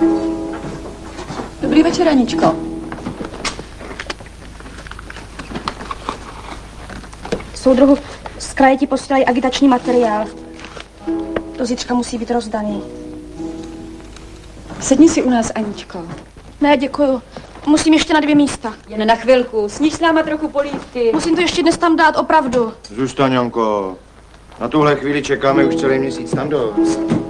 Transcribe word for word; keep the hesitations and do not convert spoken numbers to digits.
Dobrý večer, Aničko. Soudruhu, z kraje ti posílají agitační materiál. Do zítřka musí být rozdaný. Sedni si u nás, Aničko. Ne, děkuju. Musím ještě na dvě místa. Jen na chvilku. Sníž s náma trochu polívky. Musím to ještě dnes tam dát, opravdu. Zůstaň, Janko. Na tuhle chvíli čekáme už celý měsíc tam dost.